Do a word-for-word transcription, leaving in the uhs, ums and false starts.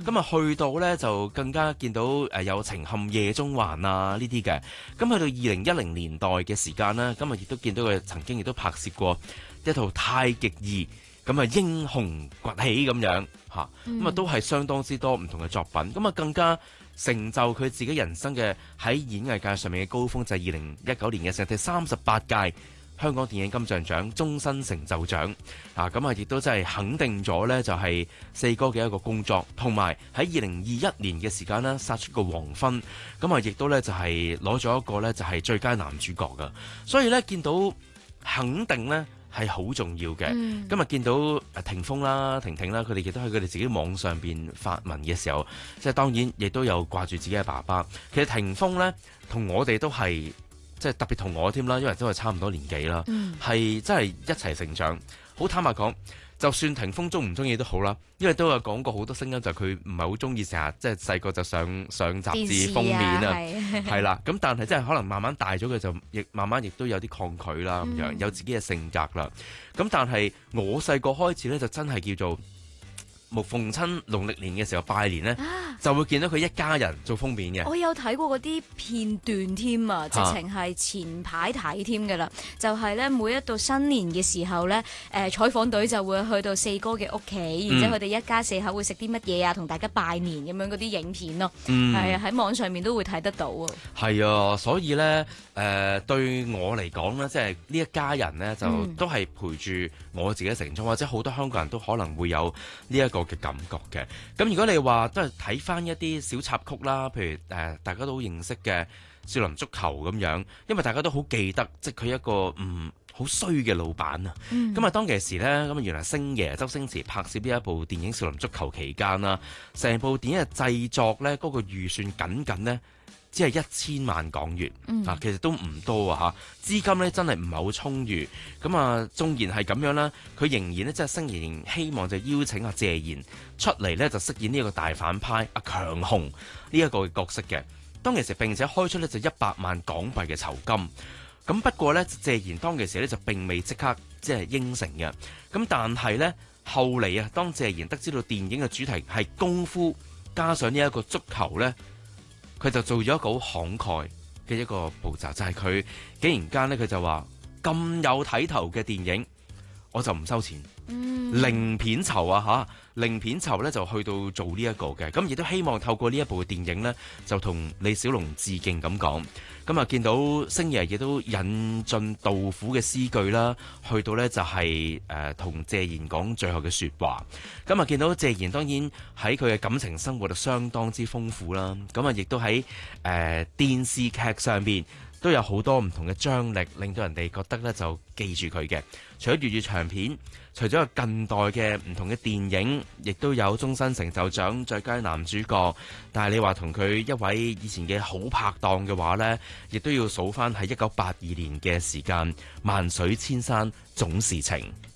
咁啊去到咧就更加見到誒有情陷夜中環啊呢啲嘅。咁去到二零一零年代嘅時間咧，咁啊亦都見到佢曾經亦都拍攝過一套太極二，咁啊英雄崛起咁樣嚇，咁啊、嗯、都係相當之多唔同嘅作品。咁啊更加成就佢自己人生嘅喺演藝界上面嘅高峰，就係二零一九年嘅成第三十八屆香港電影金像獎終身成就獎啊！咁啊，亦都真係肯定咗呢，就係四哥嘅一個工作，同埋喺二零二一年嘅時間呢，殺出個黃昏，咁啊，亦都呢，就係攞咗一個呢，就係最佳男主角噶。所以呢，見到肯定呢係好重要嘅。嗯、今日見到霆鋒啦、婷婷啦，佢哋亦都喺佢哋自己網上邊發文嘅時候，即係當然亦都有掛住自己嘅爸爸。其實霆鋒呢，同我哋都係。即係特別同我添啦，因為都係差唔多年紀啦，係、嗯、真係一齊成長。好坦白講，就算霆鋒中唔中意都好啦，因為都有講過好多聲音，就係佢唔係好中意成日即係細個就上上雜誌封面啊，係啦。咁但係即係可能慢慢大咗，佢就亦慢慢亦都有啲抗拒啦，咁樣、嗯、有自己嘅性格啦。咁但係我細個開始咧，就真係叫做。木逢親農曆年嘅時候拜年呢，啊、就會見到佢一家人做封面嘅。 我有睇過嗰啲片段添啊，直情係前排睇添㗎啦。就係咧，每一到新年嘅時候咧，誒、呃、採訪隊就會去到四哥嘅屋企，嗯、然之後佢哋一家四口會食啲乜嘢啊，同大家拜年咁樣嗰啲影片咯。嗯，係啊，喺網上面都會睇得到啊。係啊，所以咧誒、呃、對我嚟講咧，即係呢一家人咧，就都係陪住我自己成長，或者好多香港人都可能會有呢一個嘅感覺嘅。咁如果你話都係睇翻一啲小插曲啦，譬如誒、呃、大家都好認識嘅少林足球咁樣，因為大家都好記得，即係佢一個唔好衰嘅老闆啊。咁啊、嗯、當其時呢，咁啊原來星爺周星馳拍攝呢一部電影少林足球期間啦，成部電影嘅製作呢，嗰、嗰個預算僅僅呢，只係一千萬港元、嗯、啊，其實都唔多啊嚇，資金咧真係唔係好充裕。咁啊，縱然係咁樣啦，佢仍然咧即係星爺希望就邀請阿謝賢出嚟咧，就飾演呢一個大反派阿強雄呢一個角色嘅。當其時並且開出咧就一百萬港幣嘅酬金。咁不過咧，謝賢當其時咧就並未即刻即係應承嘅。咁但係咧後嚟啊，當謝賢得知到電影嘅主題係功夫加上呢一個足球咧，佢就做咗一個好慷慨嘅一個步驟，就係、是、佢竟然間咧，佢就話咁有睇頭嘅電影，我就唔收錢，嗯、零片酬啊嚇，零片酬咧就去到做呢一個嘅，咁亦都希望透過呢一部電影咧，就同李小龍致敬咁講。咁啊，見到星爺亦都引進杜甫嘅詩句啦，去到呢就係誒同謝賢講最後嘅説話。咁啊，見到謝賢當然喺佢嘅感情生活就相當之豐富啦。咁啊，亦都喺誒、呃、電視劇上邊都有好多唔同嘅張力，令到人哋覺得呢就記住佢嘅。除咗粵語長片，除咗近代嘅唔同嘅電影，亦都有終身成就獎最佳男主角。但係你話同佢一位以前嘅好拍檔嘅話呢，亦都要數返喺一九八二年嘅時間，萬水千山總是情。